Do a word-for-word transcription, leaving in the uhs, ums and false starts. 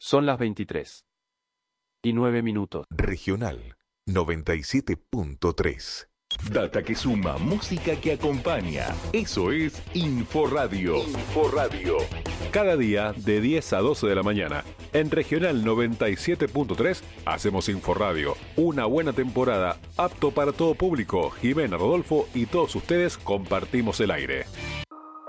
Son las veintitrés y nueve minutos. Regional noventa y siete punto tres. Data que suma, música que acompaña. Eso es Inforadio. Inforadio. Cada día de diez a doce de la mañana. En Regional noventa y siete punto tres hacemos Inforadio. Una buena temporada, apto para todo público. Jimena, Rodolfo y todos ustedes compartimos el aire.